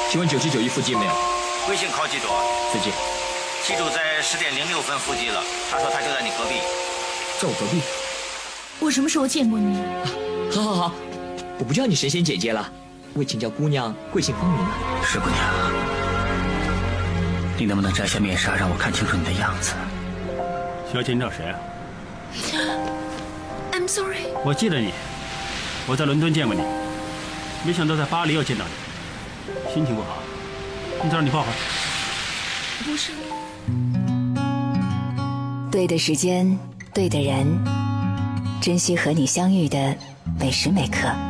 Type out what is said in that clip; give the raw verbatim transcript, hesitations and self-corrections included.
请问九七九一附近没有？ 贵姓靠记住？ 附近。 记住在十点零六分附近了。他说他就在你隔壁。 在我隔壁？ 我什么时候见过你？ 好好好，我不叫你神仙姐姐了，我请教姑娘贵姓芳名啊？ 石姑娘，你能不能摘下面纱，让我看清楚你的样子？ 小姐，你找谁啊 ？I'm sorry。 我记得你，我在伦敦见过你，没想到在巴黎又见到你，心情不好。你再让你抱会儿。 不是。 对的时间，对的人，珍惜和你相遇的每时每刻。